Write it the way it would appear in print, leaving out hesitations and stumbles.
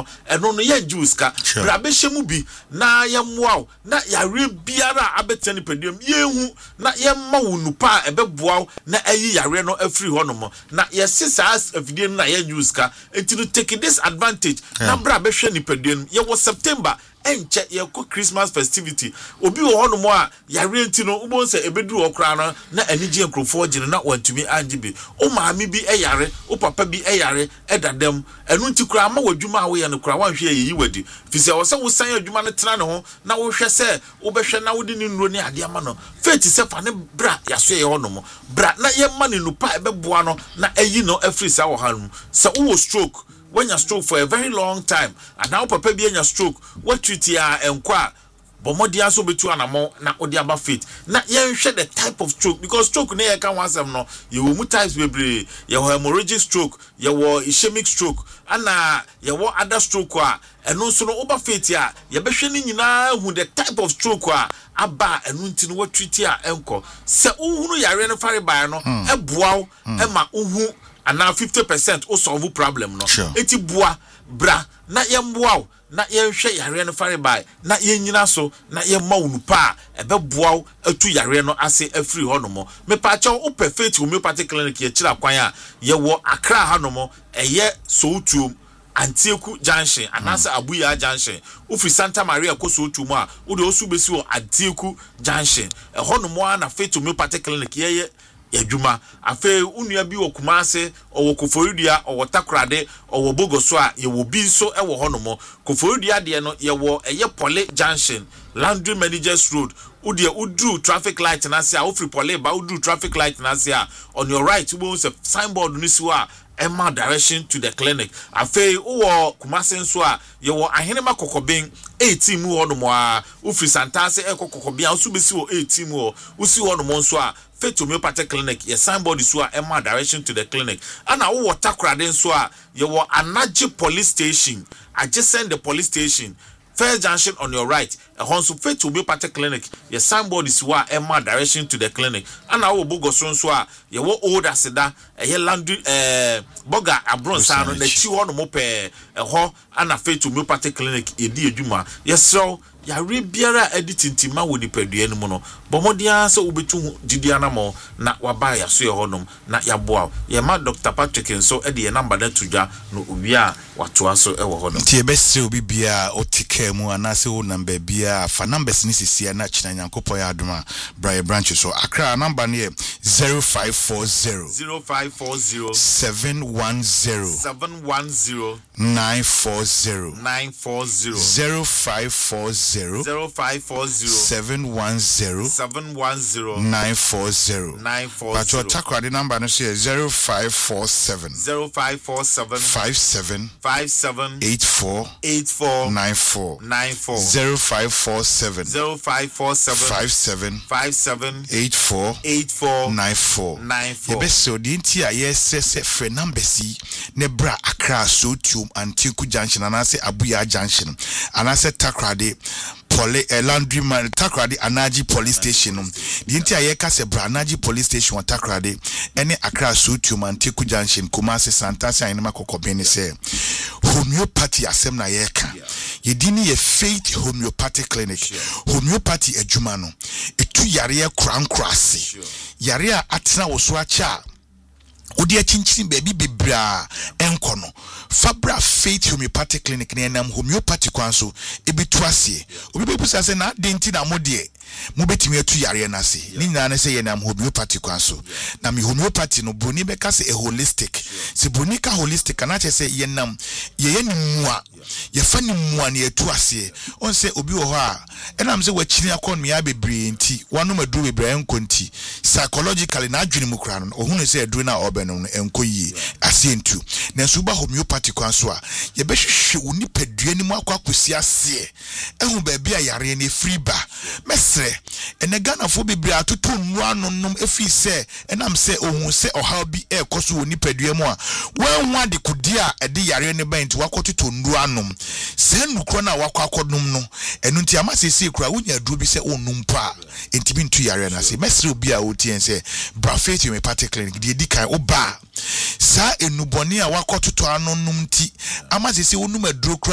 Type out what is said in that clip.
no eno no ye juice ka bra be hyemu bi na ye moaw na yare biara abetani pediem yehu na ye ma wonupa ebeboaw na ayi yare no afiri honom na ye sisa afidie na ye juice ka enti no take this advantage na bra be hwe ni pediem ye wo September enche ye ko Christmas festivity obi wo hono mo a yare enti no ubon se ebeduru okra no na anigye nkrofo gine na wantumi angibe o maami bi eyare o papa bi eyare edadam enu nti kura ma wadwuma a wo ye no kura wanhwe yeyi wadi fise wo se wo san adwuma no tena ne ho na wo hwe se wo behwe na wo di ni nuro ni ade ama no faith se fa ne bra yaso ye hono mo bra na ye ma ne nupa ebeboa no na ayi no afiri sa wo hanum se wo stroke when you stroke for a very long time and now papa be your stroke what treat ya enkwa bomodia so betu anamo na odi aba faith na yen hwe the type of stroke because stroke na ye kan wansem no you will types bebre ye hemorrhagic stroke ye wo ischemic stroke ana ye wo other stroke a eno so no oba faith ya ye behwe ni nyina hu the type of stroke a aba enu nti no what treat ya enko se uhunu yare no fare bai no eboaw e ma uhu ana 50% o solve problem no eti bua bra na yemboaw na yenhwe yare no fare bai na yenyina so na yemma wonupa ebeboaw atu yare no ase afiri honomo me pa cha o perfect homeopathic clinic ye kira kwan a ye wo Accra hanomo eye Soutuom Antieku Junction anasa Abuya Junction ufi Santa Maria ko Soutuom a wo de osu besi wo Antieku Junction honomo na Faith Homeopathic Clinic ye yadwuma afa unua bi wokumase owo Koforidua owo Takoradi owo Bogoso a ye wo bi so e wo honomo Koforidua de no ye wo eye Pole Junction Landry Managers Road udie udru traffic light na se a ofri Pole ba udru traffic light na se a on your right we won say signboard ni si wa Emma direction to the clinic afa wo Kumase nso a ye wo Ahenema Kokobin 18 mu honomo a ofri Santase e Kokobin a usu besi wo 18 mu usi honomo nso a Faith Homeopathic Clinic, your signboard is Emma direction to the clinic. And I will Takoradi so you were Anaji police station. I just send the police station. First junction on your right. A Honsu Faith Homeopathic Clinic, your signboard is Emma direction to the clinic. And I will Bogoson so you were old Aseda, a Landry Boga Abronsano, the 200 mope a ho and a Faith Homeopathic Clinic, a dear Juma. Yes, so. Ya rebiara editing tima woni pedue no no bomodia se obetu didiana mo na waba ya so ye honom na ya boa ye ma Dr. Patrick nso e de number na tudwa no obi a watoa so e wo honom tie bese obi bia otika mu anase wo number bia fa numbers ni sisia na china nyankopon ya adoma Brian Branch so Accra number ne 0540 710 940 0540 710 940 but your Takoradi number no say 0547 57 84 94 0547 57 84 94 yebeso di ntia yesese fe number si ne bra Accra Soutuom Antieku Junction anase Abuya Junction anase Takoradi Pole Landry Man Takoradi Anaji police station di ntia ye ka se bra Anaji police station wa Takoradi ene Accra Soutuom Antieku Junction Kumase Santase Ahenema Kokobin ne se homeopathy asem na ye ka ye dini ye Faith Homeopathic Clinic homeopathy adwuma no etu yare ye krankrase yare a atena wo so acha odi achinchin baby bibra enkono Fabra Faith Homeopathic Clinic ne nam homeopathy kwanso ebitu ase obi bebusa se na denti na modie mo betimi atu yare na se ni nyina na se ye nam homeopathy kwanso na me homeopathy no broni be ka se a holistic se broni ka holistic na che se ye nam ye ni mua ye fa ni mua na atu ase on se obi wo ho a enam se wachini akon me ya bebre enti wanu madu bebre enkonti psychologically na adwene mu kra no ohunu se aduru na obeno no enkoyi ase entu na suba homeopathy kwanso a ye behwehwe oni padua ni mu akwakosi ase ehu ba bia yare na free ba mesre ene Ghana fo bebre atoto nwa nonom efi se enam se ohun se oha bi ekoso oni padua mu a wanwa de kudi a ede yare ne ba nti wakototo nwa nom se nukro na wakwakodom no enu nti amasese kura wonya duro bi se onum pa enti bi ntu yare na se mesre obi a otien se Bra Faith Homeopathic Clinic de dikai oba sa enuboni a wakototo anonom nti amasese onum aduro